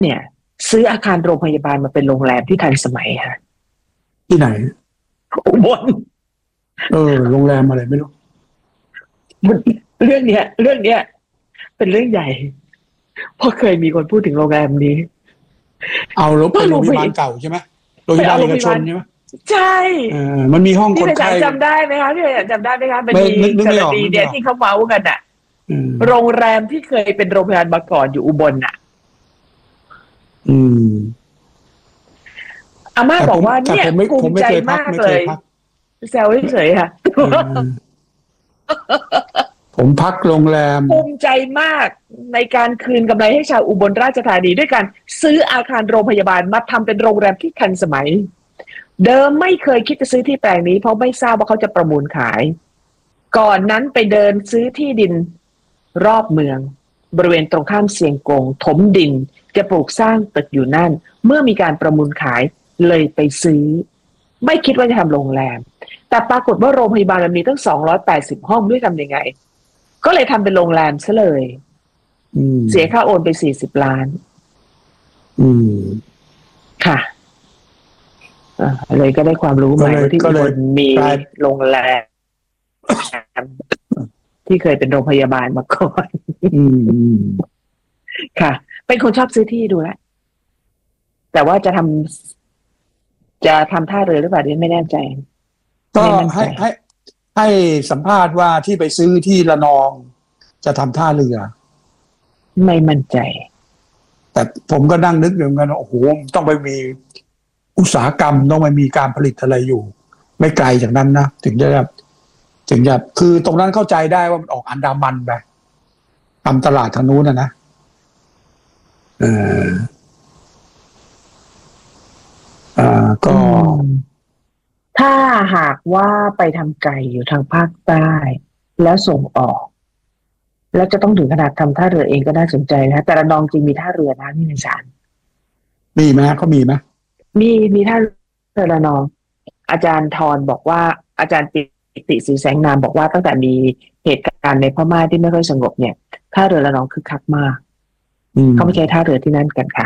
เนี่ยซื้ออาคารโรงพยาบาลมาเป็นโรงแรมที่ทันสมัยค่ะที่ไหนอุบลโรงแรมอะไรไม่รู้เรื่องเนี้ยเป็นเรื่องใหญ่เพราะเคยมีคนพูดถึงโรงแรมนี้เอาแล้วเป็นโรงพยาบาลเก่าใช่ไหมโรงพยาบาลเอกชนใช่ไหมใช่มันมีห้องคนไข้จำได้ไหมคะพี่จำได้ไหมคะมันมีกรณีเนี่ยที่เขาเมาส์กันอ่ะโรงแรมที่เคยเป็นโรงพยาบาลมาก่อนอยู่อุบลน่ะอาม่าบอกว่าเนี่ยภูมิใจมากเลยแซวเฉยๆค่ะผมพักโรงแรมภูมิใจมากในการคืนกำไรให้ชาวอุบลราชธานีด้วยการซื้ออาคารโรงพยาบาลมาทำเป็นโรงแรมที่ทันสมัยเดิมไม่เคยคิดจะซื้อที่แปลงนี้เพราะไม่ทราบว่าเขาจะประมูลขายก่อนนั้นไปเดินซื้อที่ดินรอบเมืองบริเวณตรงข้ามเซียงกงถมดินจะปลูกสร้างตึกอยู่นั่นเมื่อมีการประมูลขายเลยไปซื้อไม่คิดว่าจะทำโรงแรมแต่ปรากฏว่าโรงพยาบาลมันมีตั้ง280ห้องด้วยทำยังไงก็เลยทำเป็นโรงแรมซะเลยเสียค่าโอนไป40 ล้านค่ะเลยก็ได้ความรู้ใหม่ว่าที่คนมีโรงแรมที่เคยเป็นโรงพยาบาลมาก่อนค่ะเป็นคนชอบซื้อที่ดูแลแต่ว่าจะทำท่าเรือหรือเปล่าดิไม่แน่ใจก็ให้สัมภาษณ์ว่าที่ไปซื้อที่ระนองจะทำท่าเรือไม่มั่นใจแต่ผมก็นั่งนึกอยู่เหมือนกันโอ้โหต้องไปมีอุตสาหกรรมต้องไปมีการผลิตอะไรอยู่ไม่ไกลจากนั้นนะถึงจะคือตรงนั้นเข้าใจได้ว่ามันออกอันดามันไปทำตลาดทางนู้นนะก็ถ้าหากว่าไปทำไก่อยู่ทางภาคใต้แล้วส่งออกแล้วจะต้องถึงขนาดทำท่าเรือเองก็น่าสนใจนะแต่ระนองจริงมีท่าเรือนะนี่ในศาลมีไหมเขามีไหมมีท่าเรือระนองอาจารย์ทรบอกว่าอาจารย์ปิติศรีแสงนามบอกว่าตั้งแต่มีเหตุการณ์ในพม่าที่ไม่ค่อยสงบเนี่ยท่าเรือระนองคึกคักมากเขาไม่ใช่ท่าเรือที่นั่นกันค่ะ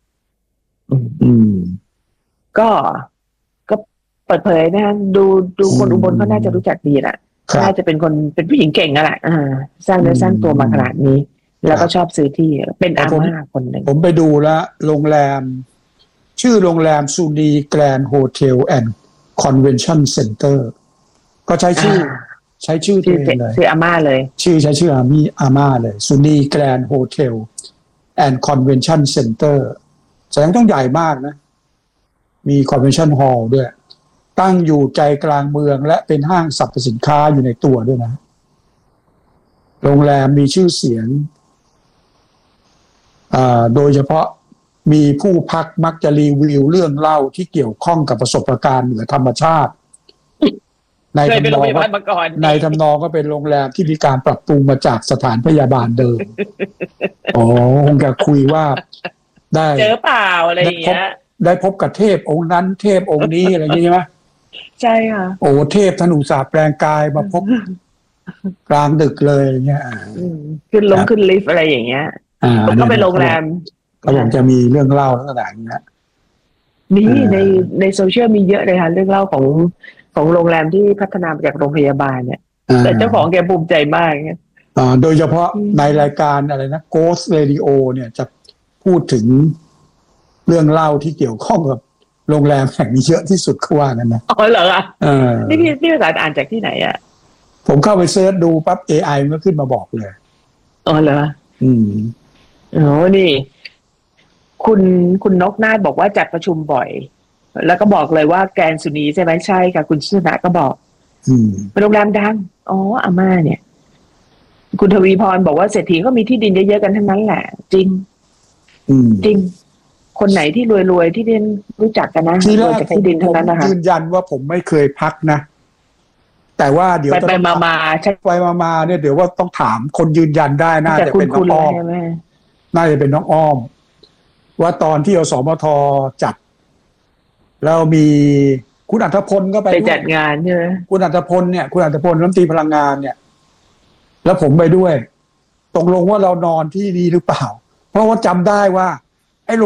ก็เปิดเผยนะดูคนอุบลเขาน่าจะรู้จักดีแหละน่าจะเป็นคนเป็นผู้หญิงเก่งนั่นแหละสร้างเนื้อสร้างตัวมาขนาดนี้แล้วก็ชอบซื้อที่เป็นอาม่าคนหนึ่งผมไปดูแล้วโรงแรมชื่อโรงแรมซูนีแกรนด์โฮเทลแอนด์คอนเวนชั่นเซ็นเตอร์ก็ใช้ชื่อตัวเองเลยชื่ออาม่าเลยใช้ชื่ออาม่าเลยซูนีแกรนด์โฮเทลแอนด์คอนเวนชั่นเซ็นเตอร์แสดงต้องใหญ่มากนะมีคอนเวนชั่นฮอลล์ด้วยตั้งอยู่ใจกลางเมืองและเป็นห้างสรรพสินค้าอยู่ในตัวด้วยนะโรงแรมมีชื่อเสียงโดยเฉพาะมีผู้พักมักจะรีวิวเรื่องเล่าที่เกี่ยวข้องกับประสบการณ์เหนือธรรมชาติในทำนองก็เป็นโรงแรมที่มีการปรับปรุงมาจากสถานพยาบาลเดิมคงจะคุยว่าได้เจอเปล่าอะไรอย่างเงี้ยได้พบกับเทพองค์นั้นเทพองค์นี้อะไรอย่างนี้ใช่ไหมใช่ค่ะเทพธนูศาสตร์แปลงกายมาพบกลางดึกเลยอย่างเงี้ยขึ้นลิฟต์อะไรอย่างเงี้ยก็เป็นโรงแรมเขาบอกจะมีเรื่องเล่าลักษณะอย่างเงี้ยนี่ในโซเชียลมีเยอะเลยค่ะเรื่องเล่าของโรงแรมที่พัฒนามาจากโรงพยาบาลเนี่ยแต่เจ้าของแกภูมิใจมากเนี่ยโดยเฉพาะในรายการอะไรนะ Ghost Radio เนี่ยจะพูดถึงเรื่องเล่าที่เกี่ยวข้องกับโรงแรมแห่งนี้เยอะที่สุดเขาว่ากันนะเหรอคะนี่พี่ภาษาอ่านจากที่ไหนอ่ะผมเข้าไปเซิร์ชดูปั๊บ AI มันก็ขึ้นมาบอกเลยเหรอนี่คุณนกนาฏบอกว่าจัดประชุมบ่อยแล้วก็บอกเลยว่าแกรนด์สุนีใช่ไหมใช่ค่ะคุณชื่อนะก็บอกเป็นโรงแรมดังอาม่าเนี่ยคุณทวีพรบอกว่าเศรษฐีก็มีที่ดินเยอะๆกันทั้งนั้นแหละจริงจริงคนไหนที่รวยๆที่เรียนรู้จักกันนะรวยจากที่ดินทั้งนั้นนะคะยืนยันว่าผมไม่เคยพักนะแต่ว่าเดี๋ยวไปมาเนี่ยเดี๋ยวว่าต้องถามคนยืนยันได้น่าจะเป็นน้องอ้อมน่าจะเป็นน้องอ้อมว่าตอนที่อสมทจัดแล้วมีคุณอัธพลก็ไปจัดงานใช่ไหมคุณอัธพลรัฐมนตรีพลังงานเนี่ยแล้วผมไปด้วยตกลงว่าเรานอนที่นี่หรือเปล่าเพราะว่าจำได้ว่า